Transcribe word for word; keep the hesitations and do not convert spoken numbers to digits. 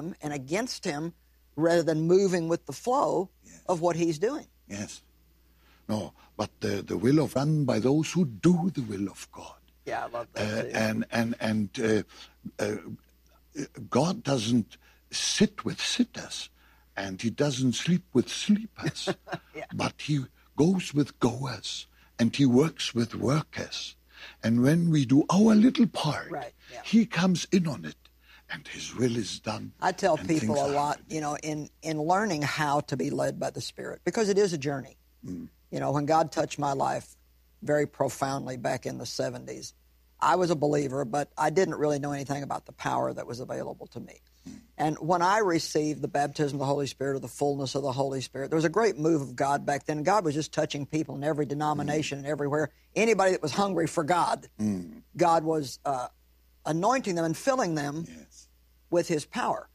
him and against him rather than moving with the flow Yes. of what he's doing. Yes. No, but the, the will of run by those who do the will of God. Yeah, I love that Uh, too. and and and uh, uh, God doesn't sit with sitters, and he doesn't sleep with sleepers, Yeah. but he goes with goers, and he works with workers. And when we do our little part, Right, yeah. he comes in on it, and his will is done. I tell and people things a are lot, happening. you know, in, in learning how to be led by the Spirit, because it is a journey. Mm. You know, when God touched my life very profoundly back in the seventies, I was a believer, but I didn't really know anything about the power that was available to me. And when I received the baptism of the Holy Spirit, or the fullness of the Holy Spirit, there was a great move of God back then. God was just touching people in every denomination and everywhere. Anybody that was hungry for God, Mm. God was uh, anointing them and filling them Yes. with his power.